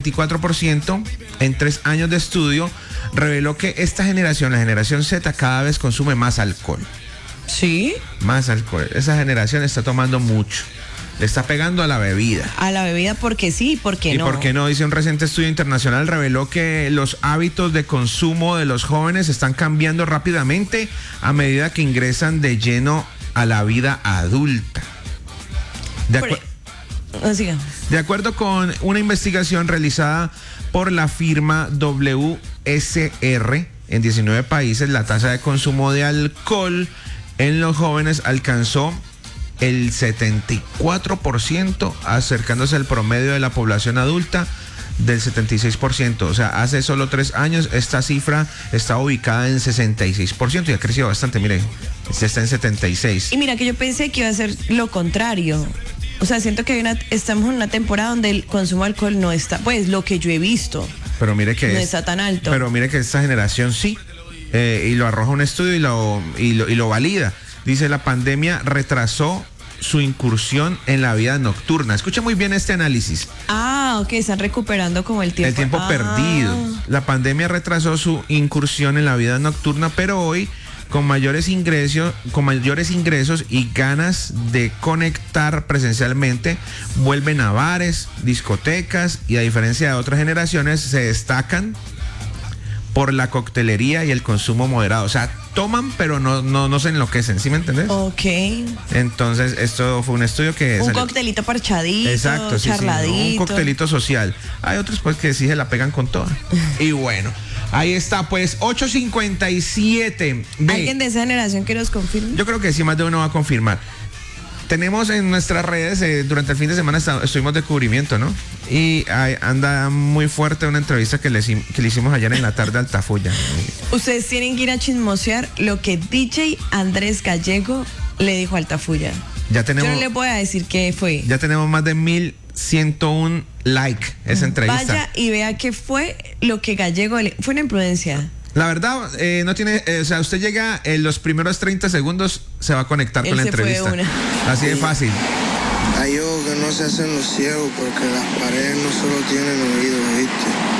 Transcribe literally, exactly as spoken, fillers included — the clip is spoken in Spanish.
veinticuatro por ciento en tres años de estudio reveló que esta generación, la generación Z, cada vez consume más alcohol. ¿Sí? Más alcohol. Esa generación está tomando mucho. Le está pegando a la bebida. A la bebida porque sí, porque ¿Y no? por qué no? Dice un reciente estudio internacional reveló que los hábitos de consumo de los jóvenes están cambiando rápidamente a medida que ingresan de lleno a la vida adulta. De, acu- O sea, de acuerdo con una investigación realizada por la firma W S R en diecinueve países, la tasa de consumo de alcohol en los jóvenes alcanzó el setenta y cuatro por ciento, acercándose al promedio de la población adulta del setenta y seis por ciento. O sea, hace solo tres años esta cifra está ubicada en sesenta y seis por ciento y ha crecido bastante. Mire, está en setenta y seis. y mira que yo pensé que iba a ser lo contrario. O sea, siento que hay una, estamos en una temporada donde el consumo de alcohol no está, pues lo que yo he visto, Pero mire que no es- está tan alto. Pero mire que esta generación sí, eh, y lo arroja un estudio y lo, y lo, y lo valida. Dice, la pandemia retrasó su incursión en la vida nocturna. Escucha muy bien este análisis. Ah, ok, están recuperando como el tiempo. El tiempo Ah. perdido. La pandemia retrasó su incursión en la vida nocturna, pero hoy, con mayores ingresos, con mayores ingresos y ganas de conectar presencialmente, vuelven a bares, discotecas y, a diferencia de otras generaciones, se destacan por la coctelería y el consumo moderado. O sea, toman pero no, no, no se enloquecen, ¿sí me entendés? Ok. Entonces, esto fue un estudio que Un salió- coctelito parchadito, Exacto, sí, sí, charladito. un coctelito social. Hay otros pues que sí se la pegan con toda. Y bueno, ahí está pues, ocho cincuenta y siete. Ve, ¿Alguien de esa generación que nos confirme? yo creo que sí, más de uno va a confirmar. Tenemos en nuestras redes, eh, durante el fin de semana está- estuvimos de cubrimiento, ¿no? Y hay- anda muy fuerte una entrevista que le, hicim- que le hicimos ayer en la tarde a Altafulla. Ustedes tienen que ir a chismosear lo que D J Andrés Gallego le dijo a Altafulla. Ya Yo tenemos, no le voy a decir qué fue. ya tenemos más de mil ciento uno like esa entrevista. Vaya y vea qué fue lo que Gallego le... Fue una imprudencia. La verdad, eh, no tiene, eh, o sea, usted llega en los primeros treinta segundos, se va a conectar Él con la se fue de entrevista. Así de fácil. Hay ojos que no se hacen los ciegos porque las paredes no solo tienen oídos, ¿viste?